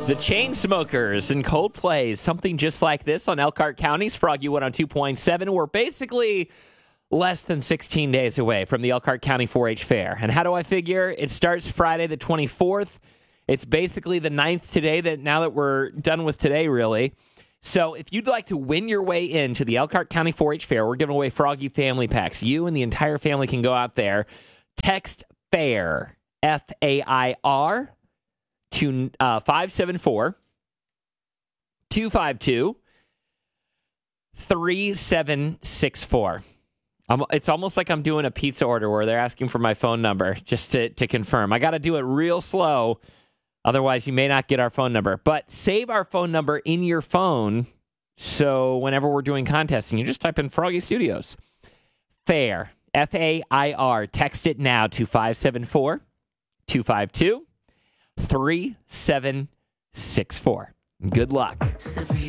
The Chainsmokers and Coldplay, something just like this on Elkhart County's Froggy 102.7. We're basically less than 16 days away from the Elkhart County 4-H Fair. And how do I figure? It starts Friday the 24th. It's basically the 9th today, now that we're done with today, really. So if you'd like to win your way into the Elkhart County 4-H Fair, we're giving away Froggy family packs. You and the entire family can go out there. Text FAIR, F-A-I-R, to 574-252-3764. It's almost like I'm doing a pizza order where they're asking for my phone number just to confirm. I got to do it real slow. Otherwise, you may not get our phone number. But save our phone number in your phone so whenever we're doing contests, and you just type in Froggy Studios. FAIR, F-A-I-R. Text it now to 574-252-3764. Good luck.